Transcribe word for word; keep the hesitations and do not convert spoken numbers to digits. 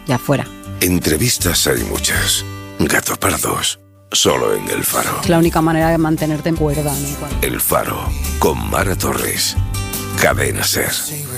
ya fuera. Entrevistas hay muchas. Gato Pardos, solo en El Faro. Es la única manera de mantenerte en cuerda, ¿no? El Faro, con Mara Torres. Cadena Ser.